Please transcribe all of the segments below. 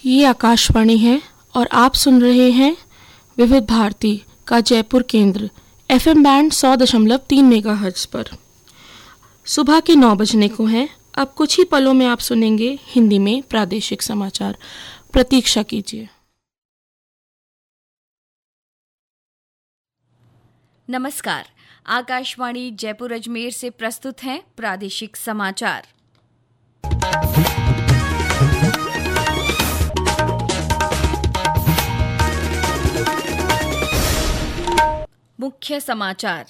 ये आकाशवाणी है और आप सुन रहे हैं विविध भारती का जयपुर केंद्र FM बैंड 100.3 मेगाहर्ट्ज पर। सुबह के 9 बजने को हैं। अब कुछ ही पलों में आप सुनेंगे हिंदी में प्रादेशिक समाचार। प्रतीक्षा कीजिए। नमस्कार, आकाशवाणी जयपुर अजमेर से प्रस्तुत हैं प्रादेशिक समाचार। मुख्य समाचार।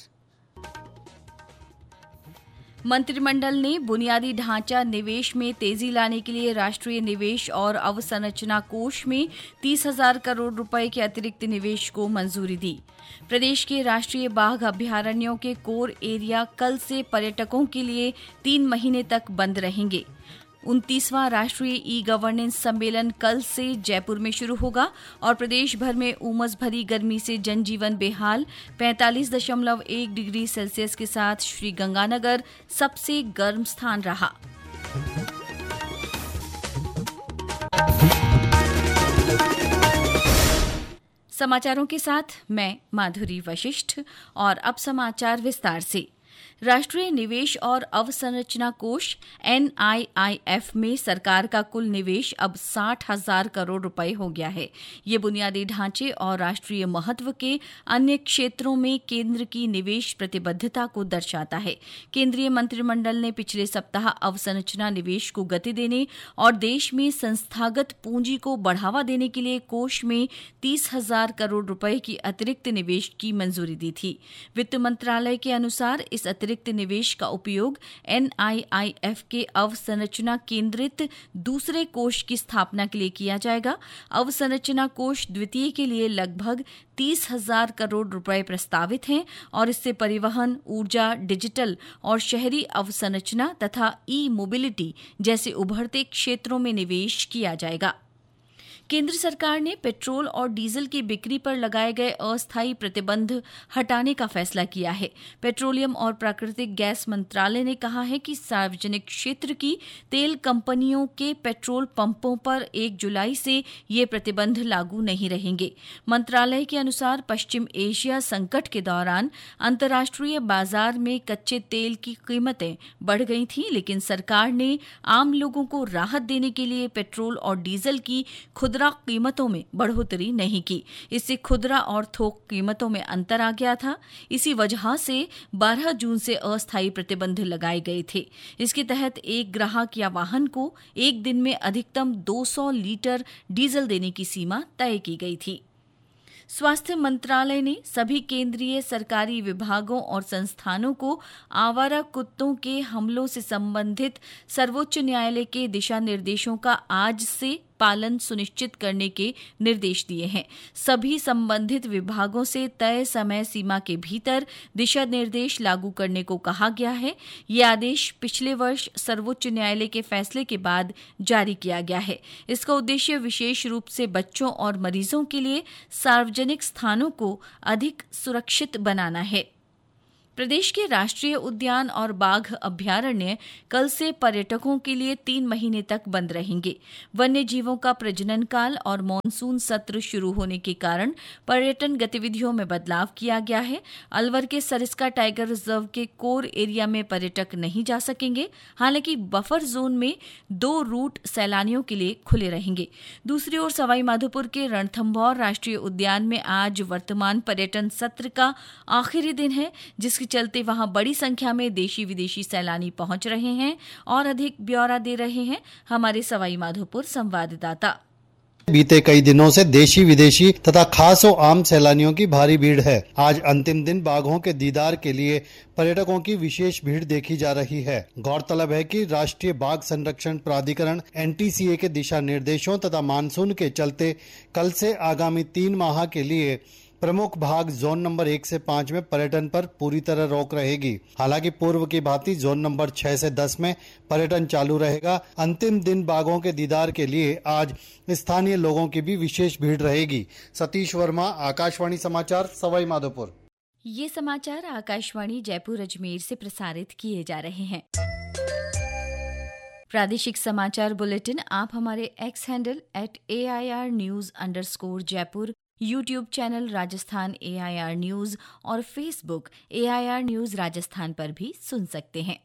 मंत्रिमंडल ने बुनियादी ढांचा निवेश में तेजी लाने के लिए राष्ट्रीय निवेश और अवसंरचना कोष में 30,000 करोड़ रुपए के अतिरिक्त निवेश को मंजूरी दी। प्रदेश के राष्ट्रीय बाघ अभयारण्यों के कोर एरिया कल से पर्यटकों के लिए 3 महीने तक बंद रहेंगे। 29वां राष्ट्रीय ई-गवर्नेंस सम्मेलन कल से जयपुर में शुरू होगा और प्रदेश भर में उमस भरी गर्मी से जनजीवन बेहाल। 45.1 डिग्री सेल्सियस के साथ श्रीगंगानगर सबसे गर्म स्थान रहा। समाचारों के साथ मैं माधुरी वशिष्ठ और अब समाचार विस्तार से। राष्ट्रीय निवेश और अवसंरचना कोष NIIF में सरकार का कुल निवेश अब 60,000 करोड़ रुपए हो गया है। ये बुनियादी ढांचे और राष्ट्रीय महत्व के अन्य क्षेत्रों में केंद्र की निवेश प्रतिबद्धता को दर्शाता है। केंद्रीय मंत्रिमंडल ने पिछले सप्ताह अवसंरचना निवेश को गति देने और देश में संस्थागत पूंजी को बढ़ावा देने के लिए कोष में 30,000 करोड़ रुपए की अतिरिक्त निवेश की मंजूरी दी थी। वित्त मंत्रालय के अनुसार इस अतिरिक्त निवेश का उपयोग NIIF के अवसंरचना केंद्रित दूसरे कोष की स्थापना के लिए किया जाएगा। अवसंरचना कोष द्वितीय के लिए लगभग 30,000 करोड़ रुपए प्रस्तावित हैं और इससे परिवहन, ऊर्जा, डिजिटल और शहरी अवसंरचना तथा ई-मोबिलिटी जैसे उभरते क्षेत्रों में निवेश किया जाएगा। केंद्र सरकार ने पेट्रोल और डीजल की बिक्री पर लगाए गए अस्थायी प्रतिबंध हटाने का फैसला किया है। पेट्रोलियम और प्राकृतिक गैस मंत्रालय ने कहा है कि सार्वजनिक क्षेत्र की तेल कंपनियों के पेट्रोल पंपों पर 1 जुलाई से ये प्रतिबंध लागू नहीं रहेंगे। मंत्रालय के अनुसार पश्चिम एशिया संकट के दौरान अंतर्राष्ट्रीय बाजार में कच्चे तेल की कीमतें बढ़ गई थीं, लेकिन सरकार ने आम लोगों को राहत देने के लिए पेट्रोल और डीजल की खुदरा कीमतों में बढ़ोतरी नहीं की। इससे खुदरा और थोक कीमतों में अंतर आ गया था। इसी वजह से 12 जून से अस्थायी प्रतिबंध लगाए गए थे। इसके तहत एक ग्राहक या वाहन को एक दिन में अधिकतम 200 लीटर डीजल देने की सीमा तय की गई थी। स्वास्थ्य मंत्रालय ने सभी केंद्रीय सरकारी विभागों और संस्थानों को आवारा कुत्तों के हमलों से संबंधित सर्वोच्च न्यायालय के दिशा निर्देशों का आज से पालन सुनिश्चित करने के निर्देश दिए हैं। सभी संबंधित विभागों से तय समय सीमा के भीतर दिशा निर्देश लागू करने को कहा गया है। ये आदेश पिछले वर्ष सर्वोच्च न्यायालय के फैसले के बाद जारी किया गया है। इसका उद्देश्य विशेष रूप से बच्चों और मरीजों के लिए सार्वजनिक स्थानों को अधिक सुरक्षित बनाना है। प्रदेश के राष्ट्रीय उद्यान और बाघ अभयारण्य कल से पर्यटकों के लिए 3 महीने तक बंद रहेंगे। वन्य जीवों का प्रजनन काल और मॉनसून सत्र शुरू होने के कारण पर्यटन गतिविधियों में बदलाव किया गया है। अलवर के सरिस्का टाइगर रिजर्व के कोर एरिया में पर्यटक नहीं जा सकेंगे। हालांकि बफर जोन में 2 रूट सैलानियों के लिए खुले रहेंगे। दूसरी ओर सवाईमाधोपुर के रणथंभौर राष्ट्रीय उद्यान में आज वर्तमान पर्यटन सत्र का आखिरी दिन है, जिसके चलते वहां बड़ी संख्या में देशी विदेशी सैलानी पहुंच रहे हैं। और अधिक ब्यौरा दे रहे हैं हमारे सवाईमाधोपुर संवाददाता। बीते कई दिनों से देशी विदेशी तथा खास और आम सैलानियों की भारी भीड़ है। आज अंतिम दिन बाघों के दीदार के लिए पर्यटकों की विशेष भीड़ देखी जा रही है। गौरतलब है कि राष्ट्रीय बाघ संरक्षण प्राधिकरण NTCA के दिशा निर्देशों तथा मानसून के चलते कल से आगामी 3 माह के लिए प्रमुख भाग जोन नंबर 1 से 5 में पर्यटन पर पूरी तरह रोक रहेगी। हालांकि पूर्व की भांति जोन नंबर 6 से 10 में पर्यटन चालू रहेगा। अंतिम दिन बाघों के दीदार के लिए आज स्थानीय लोगों की भी विशेष भीड़ रहेगी। सतीश वर्मा, आकाशवाणी समाचार, सवाई माधोपुर। ये समाचार आकाशवाणी जयपुर अजमेर से प्रसारित किए जा रहे हैं। प्रादेशिक समाचार बुलेटिन आप हमारे x handle @AIR_News_Jaipur, YouTube channel Rajasthan AIR news और फेसबुक AIR न्यूज राजस्थान पर भी सुन सकते हैं।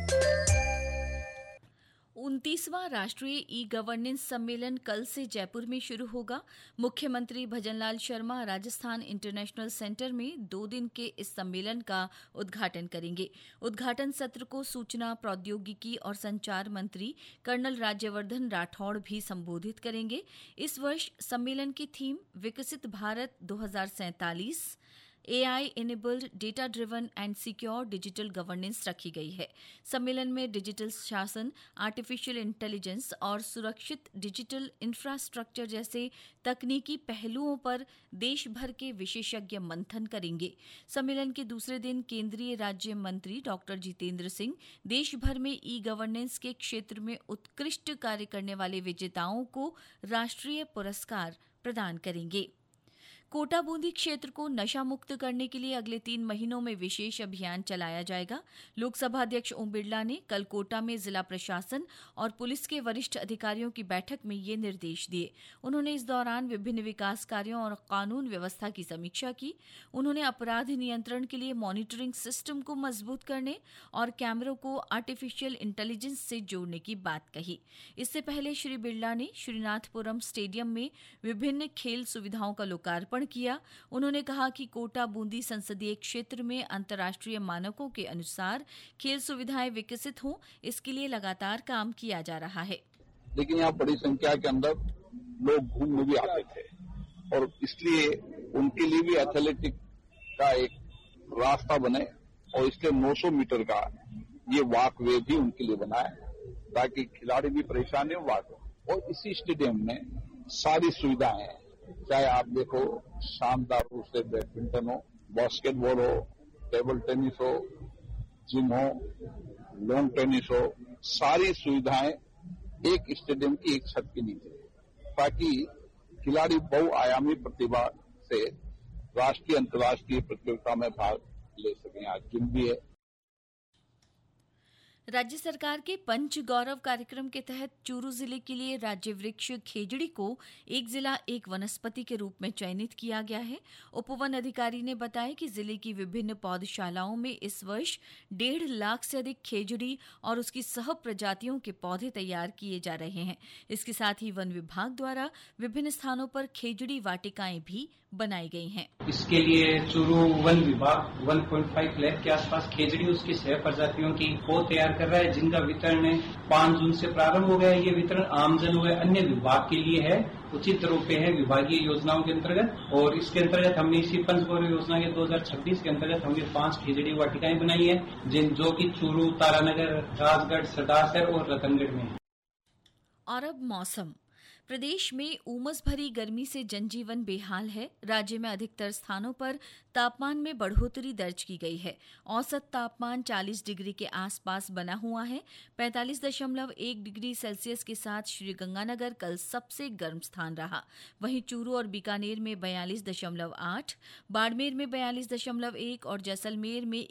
29वां राष्ट्रीय ई गवर्नेंस सम्मेलन कल से जयपुर में शुरू होगा। मुख्यमंत्री भजनलाल शर्मा राजस्थान इंटरनेशनल सेंटर में 2 दिन के इस सम्मेलन का उद्घाटन करेंगे। उद्घाटन सत्र को सूचना प्रौद्योगिकी और संचार मंत्री कर्नल राज्यवर्धन राठौड़ भी संबोधित करेंगे। इस वर्ष सम्मेलन की थीम विकसित Bharat 2047 AI enabled data driven and secure digital governance रखी गई है। सम्मेलन में डिजिटल शासन, आर्टिफिशियल इंटेलिजेंस और सुरक्षित डिजिटल इंफ्रास्ट्रक्चर जैसे तकनीकी पहलुओं पर देश भर के विशेषज्ञ मंथन करेंगे। सम्मेलन के दूसरे दिन केंद्रीय राज्य मंत्री डॉक्टर जितेंद्र सिंह देश भर में ई गवर्नेंस के क्षेत्र में उत्कृष्ट कार्य करने वाले विजेताओं को राष्ट्रीय पुरस्कार प्रदान करेंगे। कोटा बूंदी क्षेत्र को नशा मुक्त करने के लिए अगले 3 महीनों में विशेष अभियान चलाया जाएगा। लोकसभा अध्यक्ष ओम बिरला ने कल कोटा में जिला प्रशासन और पुलिस के वरिष्ठ अधिकारियों की बैठक में ये निर्देश दिए। उन्होंने इस दौरान विभिन्न विकास कार्यों और कानून व्यवस्था की समीक्षा की। उन्होंने अपराध नियंत्रण के लिए मॉनिटरिंग सिस्टम को मजबूत करने और कैमरों को आर्टिफिशियल इंटेलिजेंस से जोड़ने की बात कही। इससे पहले श्री बिरला ने श्रीनाथपुरम स्टेडियम में विभिन्न खेल सुविधाओं का लोकार्पण किया। उन्होंने कहा कि कोटा बूंदी संसदीय क्षेत्र में अंतर्राष्ट्रीय मानकों के अनुसार खेल सुविधाएं विकसित हों, इसके लिए लगातार काम किया जा रहा है। लेकिन यहाँ बड़ी संख्या के अंदर लोग घूमने भी आते थे और इसलिए उनके लिए भी एथलेटिक का एक रास्ता बने और इसलिए 900 मीटर का ये वॉक वे भी उनके लिए बनाए ताकि खिलाड़ी भी परेशान नहीं हो। और इसी स्टेडियम में सारी सुविधाएं हैं, चाहे आप देखो शानदार रूप से बैडमिंटन हो, बास्केटबॉल हो, टेबल टेनिस हो, जिम हो, लॉन टेनिस हो, सारी सुविधाएं एक स्टेडियम की एक छत के नीचे, ताकि खिलाड़ी बहुआयामी प्रतिभा से राष्ट्रीय अंतर्राष्ट्रीय प्रतियोगिता में भाग ले सकें। आज जिम भी है। राज्य सरकार के पंच गौरव कार्यक्रम के तहत चूरू जिले के लिए राज्य वृक्ष खेजड़ी को एक जिला एक वनस्पति के रूप में चयनित किया गया है। उपवन अधिकारी ने बताया कि जिले की विभिन्न पौधशालाओं में इस वर्ष 1.5 लाख से अधिक खेजड़ी और उसकी सह प्रजातियों के पौधे तैयार किए जा रहे हैं। इसके साथ ही वन विभाग द्वारा विभिन्न स्थानों पर खेजड़ी वाटिकाएं भी बनाई गई हैं। इसके लिए चूरू वन विभाग 1.5 लाख के आसपास खेजड़ी उसकी सह प्रजातियों की पौध तैयार कर रहा है, जिनका वितरण 5 जून से प्रारंभ हो गया है। ये वितरण आमजन व अन्य विभाग के लिए है, उचित दरों पे है विभागीय योजनाओं के अंतर्गत। और इसके अंतर्गत हमने इसी पंचगौरव योजना के 2026 के अंतर्गत हमने 5 खेजड़ी वाटिकाएं बनाई है, जो कि चूरू, तारानगर, राजगढ़, सरदारसर और रतनगढ़ में है। और अब मौसम। प्रदेश में उमस भरी गर्मी से जनजीवन बेहाल है। राज्य में अधिकतर स्थानों पर तापमान में बढ़ोतरी दर्ज की गई है। औसत तापमान 40 डिग्री के आसपास बना हुआ है। 45.1 डिग्री सेल्सियस के साथ श्रीगंगानगर कल सबसे गर्म स्थान रहा। वहीं चूरू और बीकानेर में 42.8, बाड़मेर में 42.1 और जैसलमेर में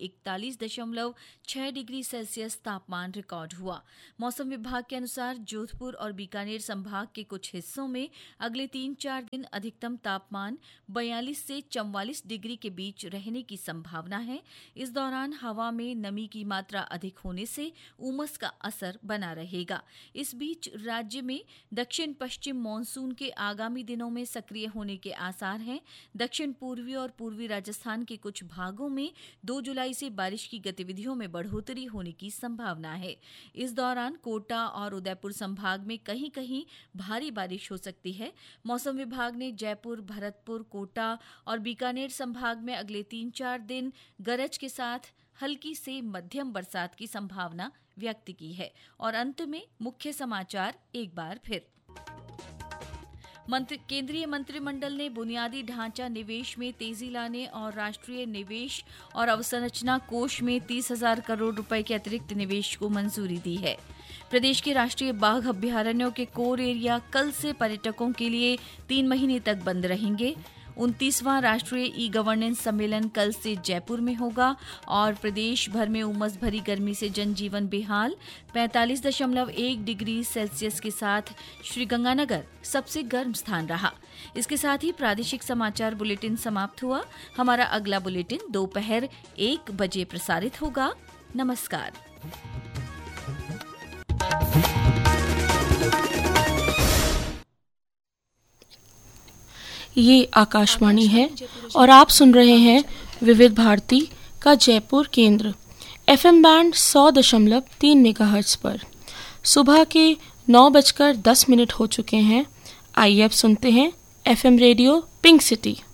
41.6 डिग्री सेल्सियस तापमान रिकॉर्ड हुआ। मौसम विभाग के अनुसार जोधपुर और बीकानेर संभाग के कुछ हिस्सों में अगले 3-4 दिन अधिकतम तापमान 42 से 44 डिग्री के बीच रहने की संभावना है। इस दौरान हवा में नमी की मात्रा अधिक होने से उमस का असर बना रहेगा। इस बीच राज्य में दक्षिण पश्चिम मानसून के आगामी दिनों में सक्रिय होने के आसार हैं। दक्षिण पूर्वी और पूर्वी राजस्थान के कुछ भागों में 2 जुलाई से बारिश की गतिविधियों में बढ़ोतरी होने की संभावना है। इस दौरान कोटा और उदयपुर संभाग में कहीं कहीं भारी बारिश हो सकती है। मौसम विभाग ने जयपुर, भरतपुर, कोटा और बीकानेर संभाग में अगले 3-4 दिन गरज के साथ हल्की से मध्यम बरसात की संभावना व्यक्त की है। और अंत में मुख्य समाचार एक बार फिर। केंद्रीय मंत्रिमंडल ने बुनियादी ढांचा निवेश में तेजी लाने और राष्ट्रीय निवेश और अवसंरचना कोष में 30,000 करोड़ रुपए के अतिरिक्त निवेश को मंजूरी दी है। प्रदेश के राष्ट्रीय बाघ अभ्यारण्यों के कोर एरिया कल से पर्यटकों के लिए 3 महीने तक बंद रहेंगे। 29वां राष्ट्रीय ई गवर्नेंस सम्मेलन कल से जयपुर में होगा और प्रदेश भर में उमस भरी गर्मी से जनजीवन बेहाल। 45.1 डिग्री सेल्सियस के साथ श्रीगंगानगर सबसे गर्म स्थान रहा। इसके साथ ही प्रादेशिक समाचार बुलेटिन समाप्त हुआ। हमारा अगला बुलेटिन दोपहर 1 बजे प्रसारित होगा। नमस्कार। ये आकाशवाणी है और आप सुन रहे हैं विविध भारती का जयपुर केंद्र FM बैंड 100.3 मेगाहर्ट्ज पर। सुबह के 9:10 हो चुके हैं। आइए अब सुनते हैं FM रेडियो पिंक सिटी।